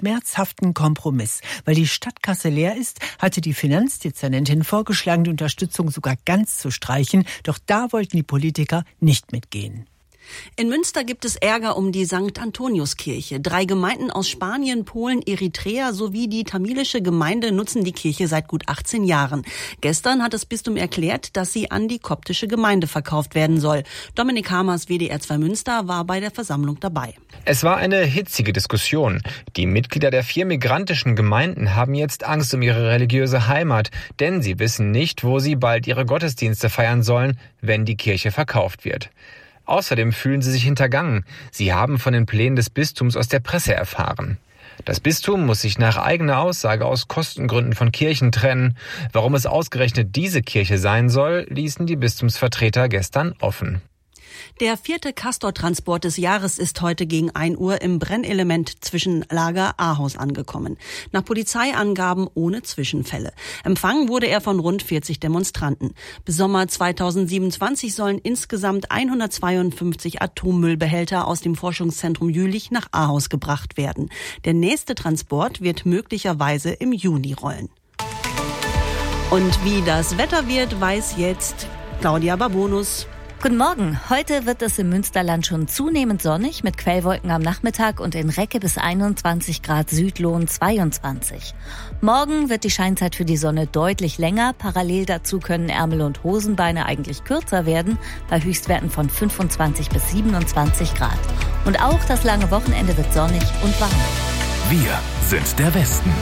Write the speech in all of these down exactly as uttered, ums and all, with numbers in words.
schmerzhaften Kompromiss. Weil die Stadtkasse leer ist, hatte die Finanzdezernentin vorgeschlagen, die Unterstützung sogar ganz zu streichen. Doch da wollten die Politiker nicht mitgehen. In Münster gibt es Ärger um die Sankt Antoniuskirche. Drei Gemeinden aus Spanien, Polen, Eritrea sowie die tamilische Gemeinde nutzen die Kirche seit gut achtzehn Jahren. Gestern hat das Bistum erklärt, dass sie an die koptische Gemeinde verkauft werden soll. Dominik Hamers, W D R zwei Münster, war bei der Versammlung dabei. Es war eine hitzige Diskussion. Die Mitglieder der vier migrantischen Gemeinden haben jetzt Angst um ihre religiöse Heimat, denn sie wissen nicht, wo sie bald ihre Gottesdienste feiern sollen, wenn die Kirche verkauft wird. Außerdem fühlen sie sich hintergangen. Sie haben von den Plänen des Bistums aus der Presse erfahren. Das Bistum muss sich nach eigener Aussage aus Kostengründen von Kirchen trennen. Warum es ausgerechnet diese Kirche sein soll, ließen die Bistumsvertreter gestern offen. Der vierte Castor-Transport des Jahres ist heute gegen ein Uhr im Brennelement zwischen Lager Ahaus angekommen. Nach Polizeiangaben ohne Zwischenfälle. Empfangen wurde er von rund vierzig Demonstranten. Bis Sommer zweitausendsiebenundzwanzig sollen insgesamt hundertzweiundfünfzig Atommüllbehälter aus dem Forschungszentrum Jülich nach Ahaus gebracht werden. Der nächste Transport wird möglicherweise im Juni rollen. Und wie das Wetter wird, weiß jetzt Claudia Babonus. Guten Morgen. Heute wird es im Münsterland schon zunehmend sonnig mit Quellwolken am Nachmittag und in Recke bis einundzwanzig Grad, Südlohn zweiundzwanzig. Morgen wird die Scheinzeit für die Sonne deutlich länger. Parallel dazu können Ärmel und Hosenbeine eigentlich kürzer werden, bei Höchstwerten von fünfundzwanzig bis siebenundzwanzig Grad. Und auch das lange Wochenende wird sonnig und warm. Wir sind der Westen.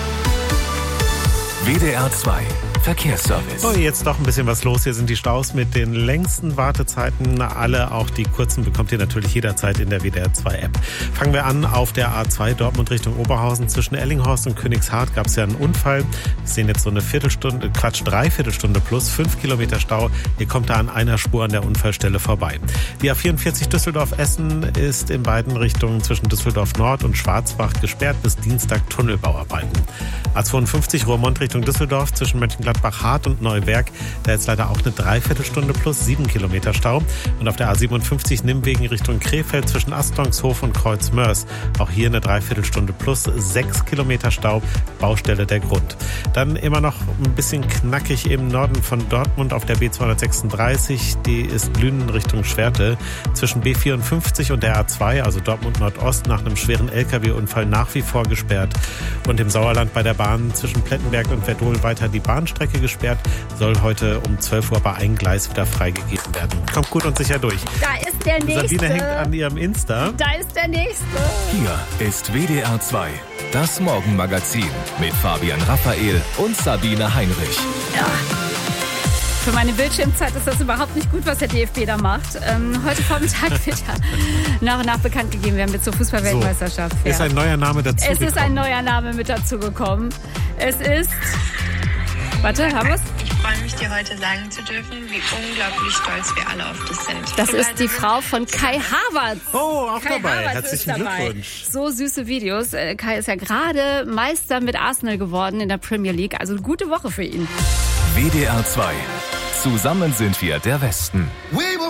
W D R zwei Verkehrsservice. So, jetzt doch ein bisschen was los. Hier sind die Staus mit den längsten Wartezeiten. Alle, auch die kurzen, bekommt ihr natürlich jederzeit in der W D R zwei App. Fangen wir an auf der A zwei Dortmund Richtung Oberhausen. Zwischen Ellinghorst und Königshardt gab es ja einen Unfall. Wir sehen jetzt so eine Viertelstunde, Quatsch, Dreiviertelstunde plus fünf Kilometer Stau. Ihr kommt da an einer Spur an der Unfallstelle vorbei. Die A vierundvierzig Düsseldorf-Essen ist in beiden Richtungen zwischen Düsseldorf Nord und Schwarzbach gesperrt bis Dienstag Tunnelbauarbeiten. A zweiundfünfzig Roermond Richtung Düsseldorf zwischen Mönchengladbach-Hart und Neuwerk. Da ist leider auch eine Dreiviertelstunde plus sieben Kilometer Stau. Und auf der A siebenundfünfzig Nimwegen Richtung Krefeld zwischen Astongshof und Kreuzmörs. Auch hier eine Dreiviertelstunde plus sechs Kilometer Stau. Baustelle der Grund. Dann immer noch ein bisschen knackig im Norden von Dortmund auf der B zweihundertsechsunddreißig. Die ist Lünen Richtung Schwerte. Zwischen B vierundfünfzig und der A zwei, also Dortmund Nordost, nach einem schweren L K W-Unfall nach wie vor gesperrt. Und im Sauerland bei der Bahn zwischen Plettenberg und Verdol weiter die Bahnstrecke gesperrt, soll heute um zwölf Uhr bei ein Gleis wieder freigegeben werden. Kommt gut und sicher durch. Da ist der Nächste. Sabine hängt an ihrem Insta. Da ist der Nächste. Hier ist W D R zwei, das Morgenmagazin mit Fabian Raphael und Sabine Heinrich. Ja. Für meine Bildschirmzeit ist das überhaupt nicht gut, was der D F B da macht. Ähm, heute Vormittag wird ja nach und nach bekannt gegeben, wer mit zur Fußball-Weltmeisterschaft fährt. Ist ein neuer Name dazugekommen. Es ist ein neuer Name mit dazugekommen. Es ist... Warte, haben wir es? Ich freue mich, dir heute sagen zu dürfen, wie unglaublich stolz wir alle auf dich sind. Das ist die Frau von Kai Havertz. Oh, auch Kai dabei. Havertz Herzlichen ist dabei. Glückwunsch. So süße Videos. Kai ist ja gerade Meister mit Arsenal geworden in der Premier League. Also eine gute Woche für ihn. W D R zwei. Zusammen sind wir der Westen. We